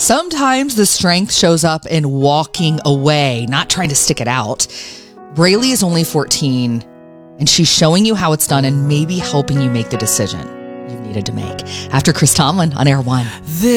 Sometimes the strength shows up in walking away, not trying to stick it out. Braylee is only 14, and she's showing you how it's done and maybe helping you make the decision you've needed to make. After Chris Tomlin on Air One.